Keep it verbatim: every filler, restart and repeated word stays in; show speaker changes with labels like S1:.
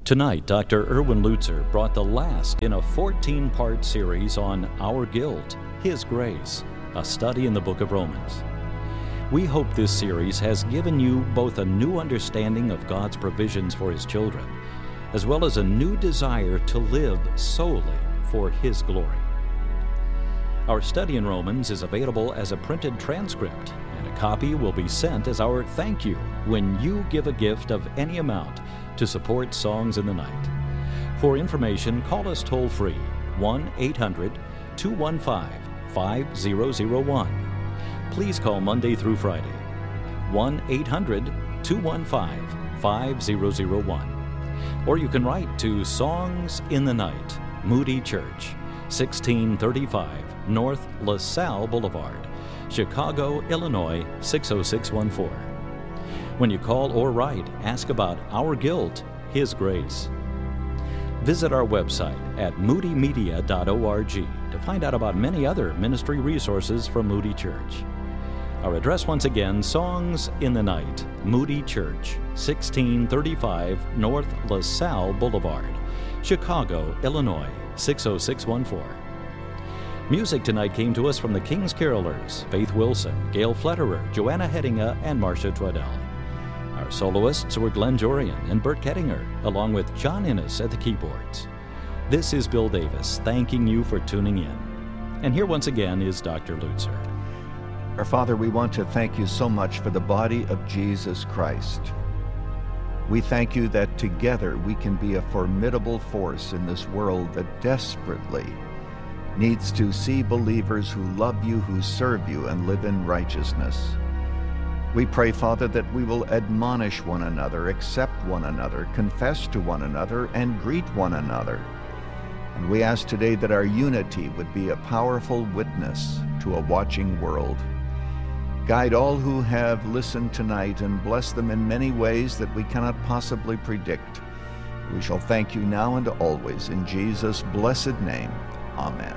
S1: Tonight, Doctor Erwin Lutzer brought the last in a fourteen-part series on Our Guilt, His Grace, a study in the book of Romans. We hope this series has given you both a new understanding of God's provisions for His children, as well as a new desire to live solely for His glory. Our study in Romans is available as a printed transcript, and a copy will be sent as our thank you when you give a gift of any amount to support Songs in the Night. For information, call us toll-free, one eight hundred two one five five zero zero one. Please call Monday through Friday, one eight hundred two one five five zero zero one. Or you can write to Songs in the Night, Moody Church, sixteen thirty-five North LaSalle Boulevard, Chicago, Illinois, six oh six one four. When you call or write, ask about Our Guilt, His Grace. Visit our website at moody media dot org to find out about many other ministry resources from Moody Church. Our address once again, Songs in the Night, Moody Church, sixteen thirty-five North LaSalle Boulevard, Chicago, Illinois, six oh six one four. Music tonight came to us from the King's Carolers, Faith Wilson, Gail Fletterer, Joanna Hedinga, and Marcia Twaddell. Our soloists were Glenn Jorian and Bert Kettinger, along with John Innes at the keyboards. This is Bill Davis, thanking you for tuning in. And here once again is Doctor Lutzer.
S2: Our Father, we want to thank you so much for the body of Jesus Christ. We thank you that together we can be a formidable force in this world that desperately needs to see believers who love you, who serve you, and live in righteousness. We pray, Father, that we will admonish one another, accept one another, confess to one another, and greet one another. And we ask today that our unity would be a powerful witness to a watching world. Guide all who have listened tonight and bless them in many ways that we cannot possibly predict. We shall thank you now and always in Jesus' blessed name. Amen.